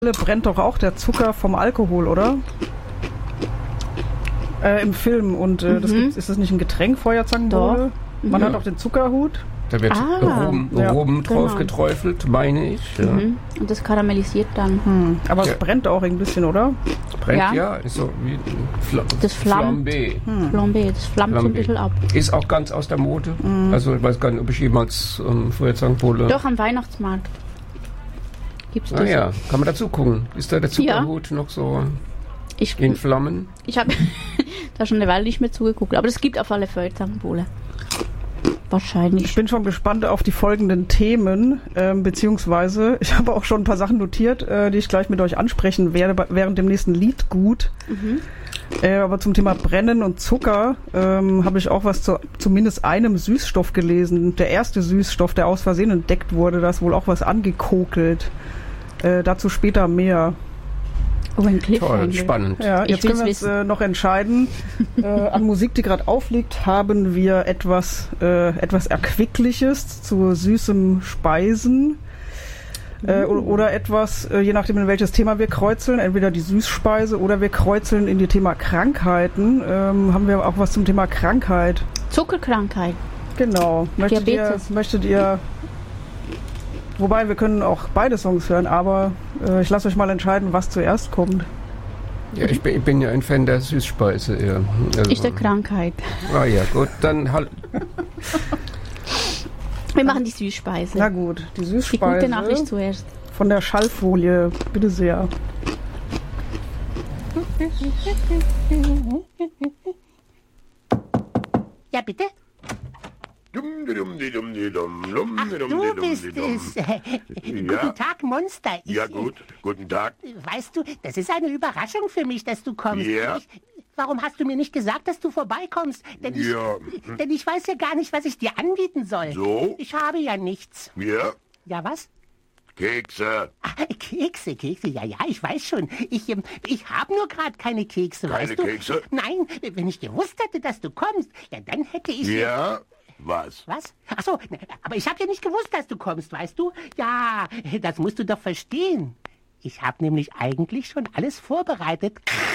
brennt doch auch der Zucker vom Alkohol, oder? Im Film. Und ist das nicht ein Getränk, Feuerzangenbowle? Man hat auch den Zuckerhut. Da wird Rum drauf geträufelt, meine ich. Ja. Und das karamellisiert dann. Aber es brennt auch ein bisschen, oder? Brennt ist so wie das Flambé. Flambé, das flammt so ein bisschen ab. Ist auch ganz aus der Mode. Also ich weiß gar nicht, ob ich jemals Feuerzangenbowle... Doch, am Weihnachtsmarkt gibt's das. Ja, kann man dazu gucken. Ist da der Zuckerhut noch so in Flammen? Ich habe da schon eine Weile nicht mehr zugeguckt, aber es gibt auf alle Feuerzangenbowle. Wahrscheinlich. Ich bin schon gespannt auf die folgenden Themen, beziehungsweise ich habe auch schon ein paar Sachen notiert, die ich gleich mit euch ansprechen werde während dem nächsten Liedgut. Aber zum Thema Brennen und Zucker habe ich auch was zu zumindest einem Süßstoff gelesen. Der erste Süßstoff, der aus Versehen entdeckt wurde, da ist wohl auch was angekokelt. Dazu später mehr. Oh, ein Cliffhanger. Toll, spannend. Ja, jetzt können wir uns noch entscheiden. An Musik, die gerade aufliegt, haben wir etwas Erquickliches zu süßem Speisen. Oder etwas, je nachdem, in welches Thema wir kreuzeln, entweder die Süßspeise oder wir kreuzeln in die Thema Krankheiten. Haben wir auch was zum Thema Krankheit. Zuckerkrankheit. Genau. Diabetes. Möchtet ihr wobei, wir können auch beide Songs hören, aber ich lasse euch mal entscheiden, was zuerst kommt. Ja, ich bin ja ein Fan der Süßspeise. Ja. Also, ich der Krankheit. Ah ja, gut, dann halt. Wir machen die Süßspeise. Na gut, die Süßspeise. Die gute Nachricht zuerst. Von der Schallfolie, bitte sehr. Ja, bitte? Ach, du bist es. Guten Tag, Monster. Guten Tag. Weißt du, das ist eine Überraschung für mich, dass du kommst. Ja. Warum hast du mir nicht gesagt, dass du vorbeikommst? Denn ich weiß ja gar nicht, was ich dir anbieten soll. So? Ich habe ja nichts. Ja? Ja, was? Kekse. Kekse, ja, ich weiß schon. Ich habe nur gerade keine Kekse, weißt du? Keine Kekse? Nein, wenn ich gewusst hätte, dass du kommst, ja, dann hätte ich... Ja? Was? Was? Ach so, aber ich habe ja nicht gewusst, dass du kommst, weißt du? Ja, das musst du doch verstehen. Ich habe nämlich eigentlich schon alles vorbereitet.